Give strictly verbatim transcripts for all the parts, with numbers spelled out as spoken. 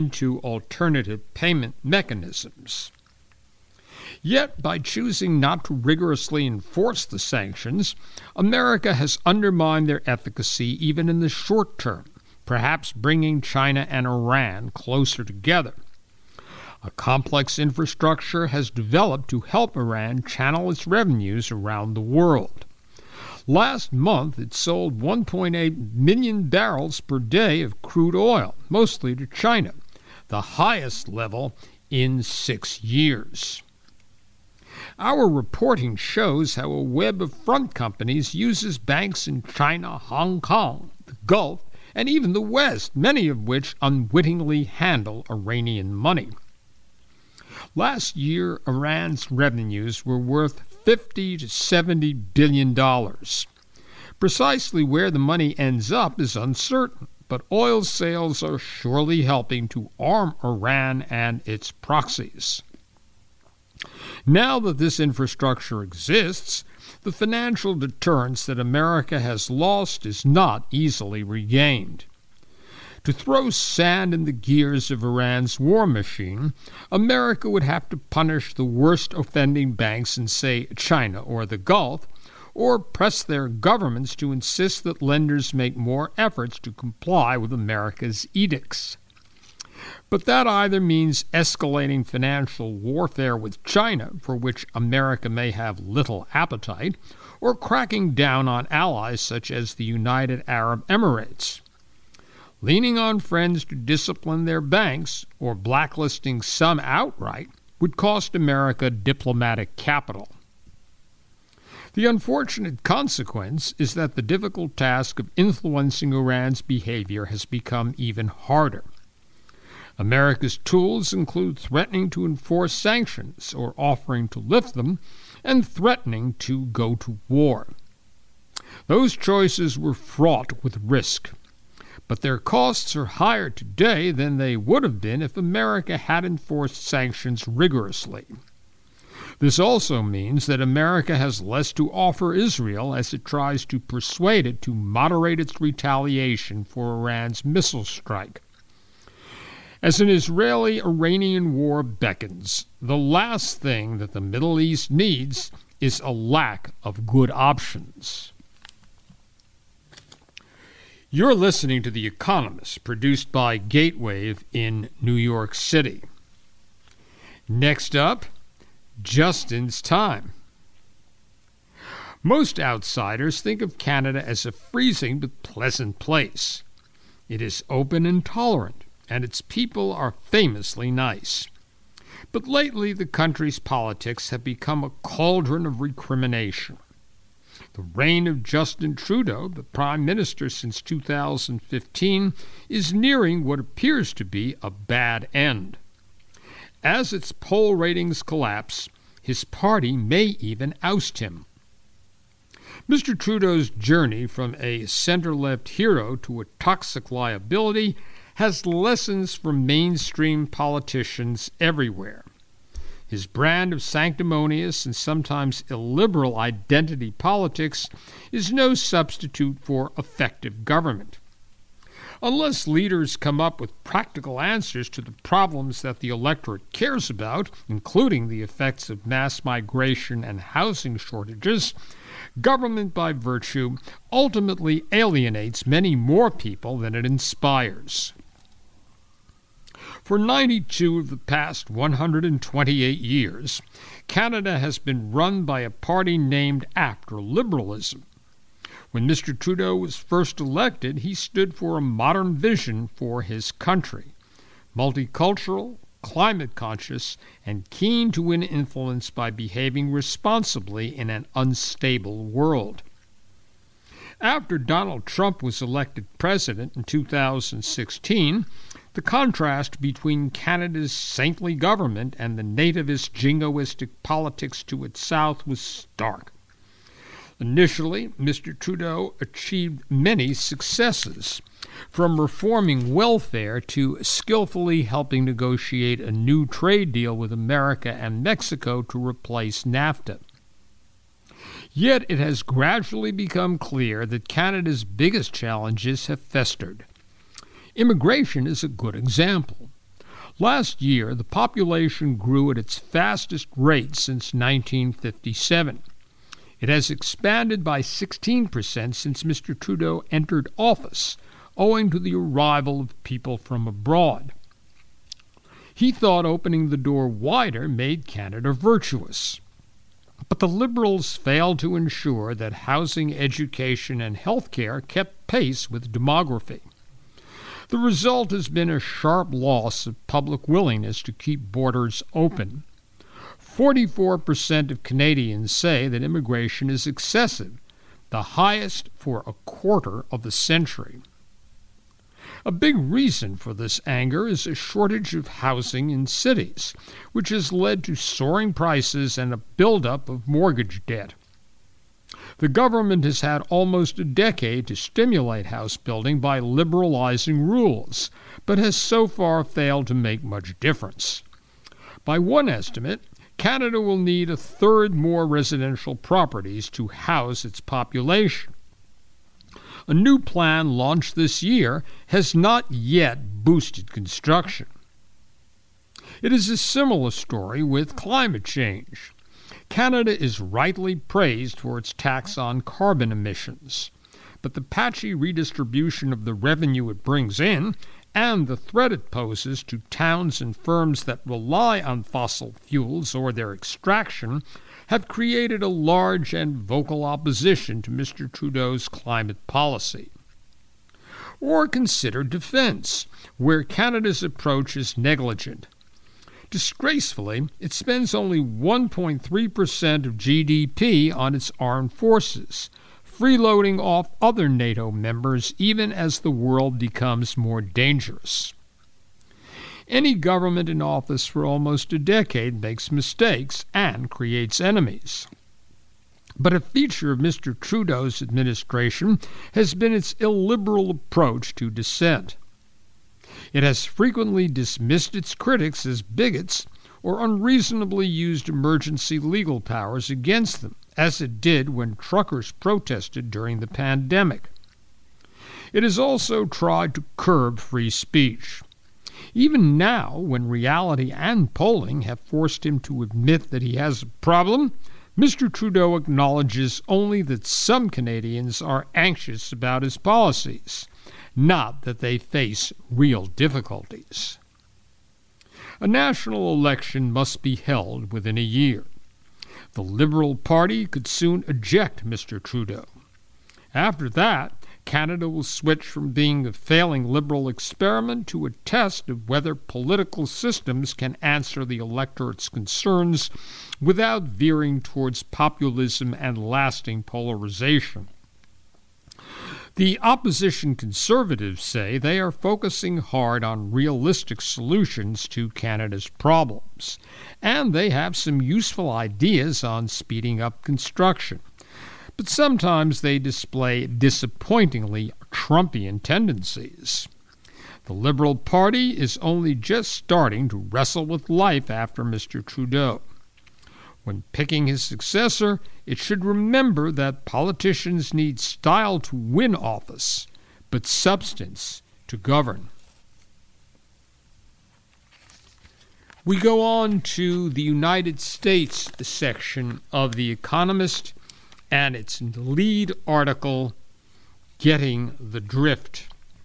into alternative payment mechanisms. Yet, by choosing not to rigorously enforce the sanctions, America has undermined their efficacy even in the short term, perhaps bringing China and Iran closer together. A complex infrastructure has developed to help Iran channel its revenues around the world. Last month, it sold one point eight million barrels per day of crude oil, mostly to China, the highest level in six years. Our reporting shows how a web of front companies uses banks in China, Hong Kong, the Gulf, and even the West, many of which unwittingly handle Iranian money. Last year, Iran's revenues were worth fifty to seventy billion dollars. Precisely where the money ends up is uncertain, but oil sales are surely helping to arm Iran and its proxies. Now that this infrastructure exists, the financial deterrence that America has lost is not easily regained. To throw sand in the gears of Iran's war machine, America would have to punish the worst offending banks in, say, China or the Gulf, or press their governments to insist that lenders make more efforts to comply with America's edicts. But that either means escalating financial warfare with China, for which America may have little appetite, or cracking down on allies such as the United Arab Emirates. Leaning on friends to discipline their banks, or blacklisting some outright, would cost America diplomatic capital. The unfortunate consequence is that the difficult task of influencing Iran's behavior has become even harder. America's tools include threatening to enforce sanctions or offering to lift them, and threatening to go to war. Those choices were fraught with risk, but their costs are higher today than they would have been if America had enforced sanctions rigorously. This also means that America has less to offer Israel as it tries to persuade it to moderate its retaliation for Iran's missile strike. As an Israeli-Iranian war beckons, the last thing that the Middle East needs is a lack of good options. You're listening to The Economist, produced by Gatewave in New York City. Next up, Justin's Time. Most outsiders think of Canada as a freezing but pleasant place. It is open and tolerant, and its people are famously nice. But lately the country's politics have become a cauldron of recrimination. The reign of Justin Trudeau, the Prime Minister since two thousand fifteen, is nearing what appears to be a bad end. As its poll ratings collapse, his party may even oust him. Mister Trudeau's journey from a center-left hero to a toxic liability has lessons from mainstream politicians everywhere. His brand of sanctimonious and sometimes illiberal identity politics is no substitute for effective government. Unless leaders come up with practical answers to the problems that the electorate cares about, including the effects of mass migration and housing shortages, government by virtue ultimately alienates many more people than it inspires. For ninety-two of the past one hundred twenty-eight years, Canada has been run by a party named after liberalism. When Mister Trudeau was first elected, he stood for a modern vision for his country, multicultural, climate-conscious, and keen to win influence by behaving responsibly in an unstable world. After Donald Trump was elected president in two thousand sixteen, the contrast between Canada's saintly government and the nativist jingoistic politics to its south was stark. Initially, Mister Trudeau achieved many successes, from reforming welfare to skillfully helping negotiate a new trade deal with America and Mexico to replace NAFTA. Yet it has gradually become clear that Canada's biggest challenges have festered. Immigration is a good example. Last year, the population grew at its fastest rate since nineteen fifty-seven. It has expanded by sixteen percent since Mister Trudeau entered office, owing to the arrival of people from abroad. He thought opening the door wider made Canada virtuous. But the Liberals failed to ensure that housing, education, and health care kept pace with demography. The result has been a sharp loss of public willingness to keep borders open. forty-four percent of Canadians say that immigration is excessive, the highest for a quarter of a century. A big reason for this anger is a shortage of housing in cities, which has led to soaring prices and a buildup of mortgage debt. The government has had almost a decade to stimulate house building by liberalizing rules, but has so far failed to make much difference. By one estimate, Canada will need a third more residential properties to house its population. A new plan launched this year has not yet boosted construction. It is a similar story with climate change. Canada is rightly praised for its tax on carbon emissions, but the patchy redistribution of the revenue it brings in and the threat it poses to towns and firms that rely on fossil fuels or their extraction have created a large and vocal opposition to Mister Trudeau's climate policy. Or consider defense, where Canada's approach is negligent. Disgracefully, it spends only one point three percent of G D P on its armed forces, freeloading off other NATO members even as the world becomes more dangerous. Any government in office for almost a decade makes mistakes and creates enemies. But a feature of Mister Trudeau's administration has been its illiberal approach to dissent. It has frequently dismissed its critics as bigots or unreasonably used emergency legal powers against them, as it did when truckers protested during the pandemic. It has also tried to curb free speech. Even now, when reality and polling have forced him to admit that he has a problem, Mister Trudeau acknowledges only that some Canadians are anxious about his policies, not that they face real difficulties. A national election must be held within a year. The Liberal Party could soon eject Mister Trudeau. After that, Canada will switch from being a failing Liberal experiment to a test of whether political systems can answer the electorate's concerns without veering towards populism and lasting polarization. The opposition Conservatives say they are focusing hard on realistic solutions to Canada's problems, and they have some useful ideas on speeding up construction. But sometimes they display disappointingly Trumpian tendencies. The Liberal Party is only just starting to wrestle with life after Mister Trudeau. When picking his successor, it should remember that politicians need style to win office, but substance to govern. We go on to the United States section of The Economist and its lead article, Getting the Drift.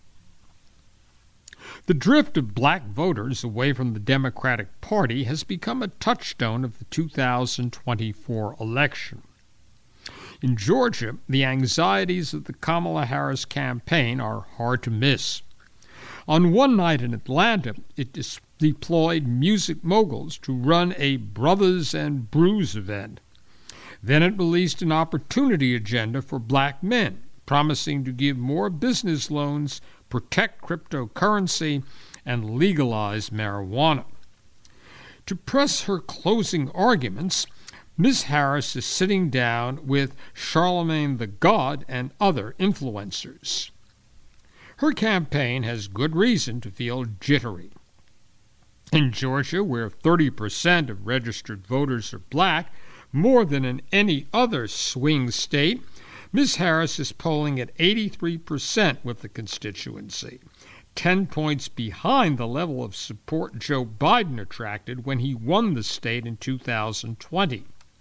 The drift of black voters away from the Democratic Party has become a touchstone of the two thousand twenty-four election. In Georgia, the anxieties of the Kamala Harris campaign are hard to miss. On one night in Atlanta, it dis- deployed music moguls to run a Brothers and Brews event. Then it released an opportunity agenda for black men, promising to give more business loans, protect cryptocurrency, and legalize marijuana. To press her closing arguments, Miz Harris is sitting down with Charlemagne the God and other influencers. Her campaign has good reason to feel jittery. In Georgia, where thirty percent of registered voters are black, more than in any other swing state, Miz Harris is polling at eighty-three percent with the constituency, ten points behind the level of support Joe Biden attracted when he won the state in two thousand twenty.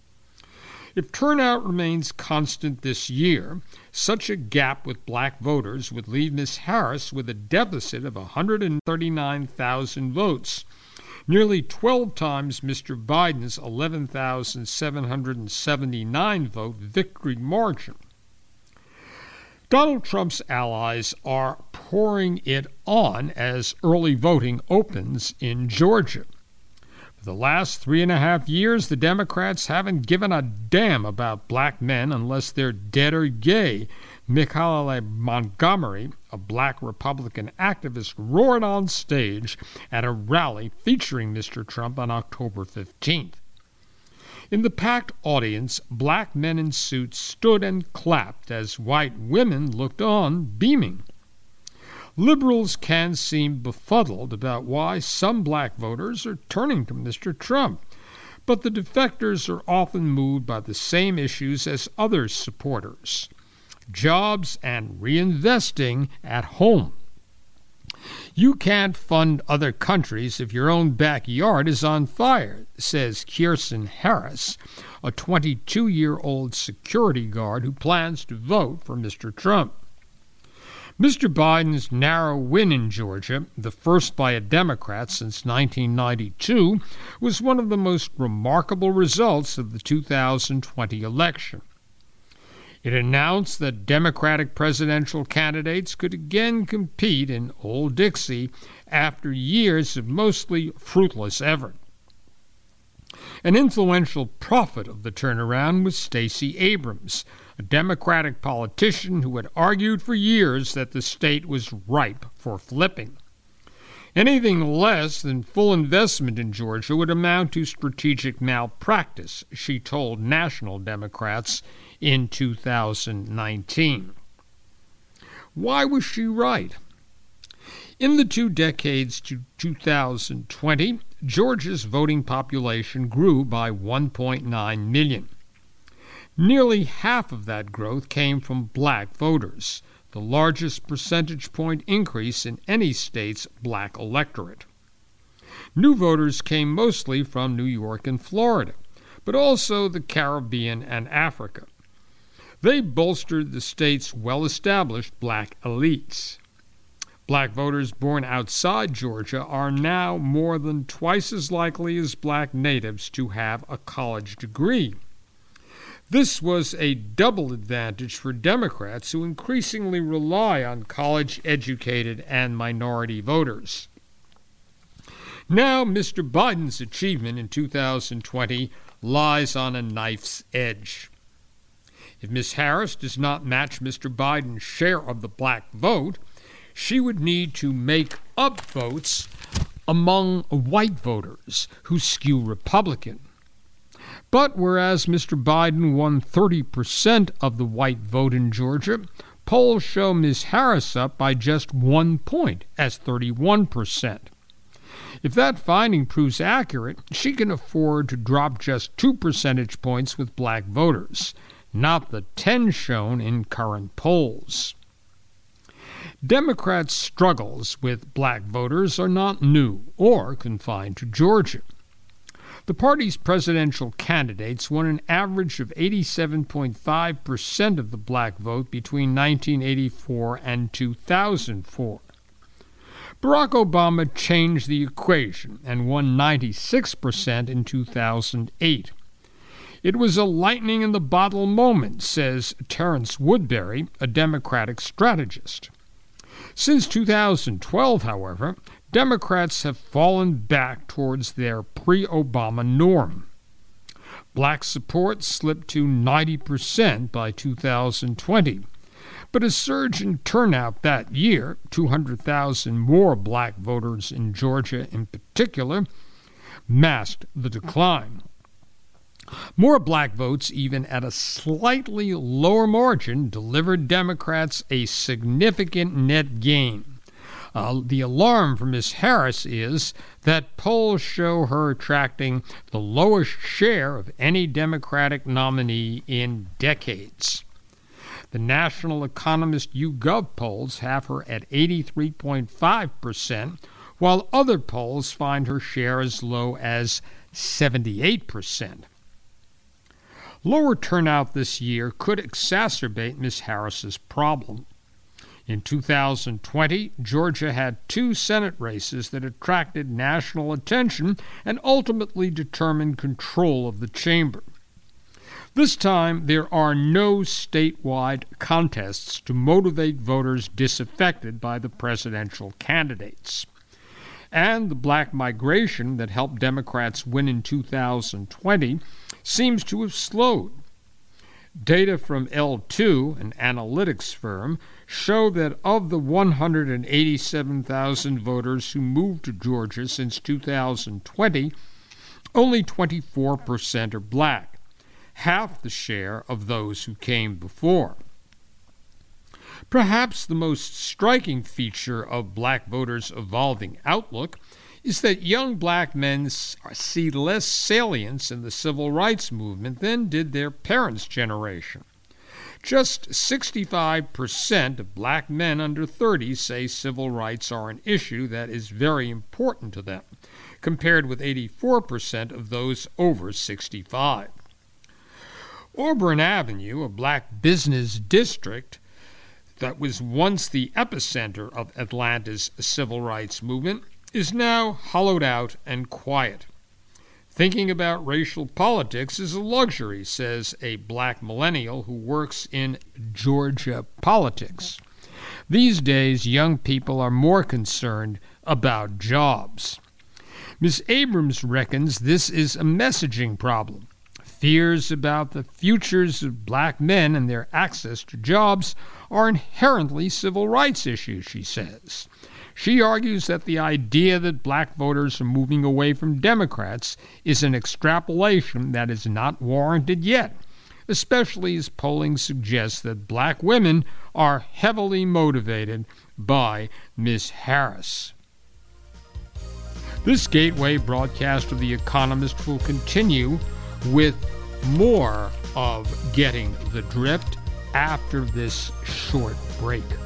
If turnout remains constant this year, such a gap with black voters would leave Miz Harris with a deficit of one hundred thirty-nine thousand votes, nearly twelve times Mister Biden's eleven thousand seven hundred seventy-nine vote victory margin. Donald Trump's allies are pouring it on as early voting opens in Georgia. For the last three and a half years, the Democrats haven't given a damn about black men unless they're dead or gay. Michelle Montgomery, a black Republican activist, roared on stage at a rally featuring Mister Trump on October fifteenth. In the packed audience, black men in suits stood and clapped as white women looked on, beaming. Liberals can seem befuddled about why some black voters are turning to Mister Trump, but the defectors are often moved by the same issues as other supporters: jobs and reinvesting at home. You can't fund other countries if your own backyard is on fire, says Kirsten Harris, a twenty-two-year-old security guard who plans to vote for Mister Trump. Mister Biden's narrow win in Georgia, the first by a Democrat since nineteen ninety-two, was one of the most remarkable results of the two thousand twenty election. It announced that Democratic presidential candidates could again compete in Old Dixie after years of mostly fruitless effort. An influential prophet of the turnaround was Stacey Abrams, a Democratic politician who had argued for years that the state was ripe for flipping. Anything less than full investment in Georgia would amount to strategic malpractice, she told national Democrats in two thousand nineteen. Why was she right? In the two decades to two thousand twenty, Georgia's voting population grew by one point nine million. Nearly half of that growth came from black voters, the largest percentage point increase in any state's black electorate. New voters came mostly from New York and Florida, but also the Caribbean and Africa. They bolstered the state's well-established black elites. Black voters born outside Georgia are now more than twice as likely as black natives to have a college degree. This was a double advantage for Democrats who increasingly rely on college-educated and minority voters. Now, Mister Biden's achievement in two thousand twenty lies on a knife's edge. If Miz Harris does not match Mister Biden's share of the black vote, she would need to make up votes among white voters who skew Republican. But whereas Mister Biden won thirty percent of the white vote in Georgia, polls show Miz Harris up by just one point, as thirty-one percent. If that finding proves accurate, she can afford to drop just two percentage points with black voters, not the ten shown in current polls. Democrats' struggles with black voters are not new or confined to Georgia. The party's presidential candidates won an average of eighty-seven point five percent of the black vote between nineteen eighty-four and two thousand four. Barack Obama changed the equation and won ninety-six percent in two thousand eight. It was a lightning-in-the-bottle moment, says Terrence Woodbury, a Democratic strategist. Since two thousand twelve, however, Democrats have fallen back towards their pre-Obama norm. Black support slipped to ninety percent by two thousand twenty, but a surge in turnout that year, two hundred thousand more black voters in Georgia in particular, masked the decline. More black votes, even at a slightly lower margin, delivered Democrats a significant net gain. Uh, the alarm for Miz Harris is that polls show her attracting the lowest share of any Democratic nominee in decades. The National Economist YouGov polls have her at eighty-three point five percent, while other polls find her share as low as seventy-eight percent. Lower turnout this year could exacerbate Miz Harris's problem. In two thousand twenty, Georgia had two Senate races that attracted national attention and ultimately determined control of the chamber. This time, there are no statewide contests to motivate voters disaffected by the presidential candidates. And the black migration that helped Democrats win in two thousand twenty seems to have slowed. Data from L two, an analytics firm, show that of the one hundred eighty-seven thousand voters who moved to Georgia since two thousand twenty, only twenty-four percent are black, half the share of those who came before. Perhaps the most striking feature of black voters' evolving outlook is that young black men see less salience in the civil rights movement than did their parents' generation. Just sixty-five percent of black men under thirty say civil rights are an issue that is very important to them, compared with eighty-four percent of those over sixty-five. Auburn Avenue, a black business district that was once the epicenter of Atlanta's civil rights movement, is now hollowed out and quiet. Thinking about racial politics is a luxury, says a black millennial who works in Georgia politics. These days, young people are more concerned about jobs. Miz Abrams reckons this is a messaging problem. Fears about the futures of black men and their access to jobs are inherently civil rights issues, she says. She argues that the idea that black voters are moving away from Democrats is an extrapolation that is not warranted yet, especially as polling suggests that black women are heavily motivated by Miz Harris. This Gateway broadcast of The Economist will continue with more of Getting the Drift after this short break.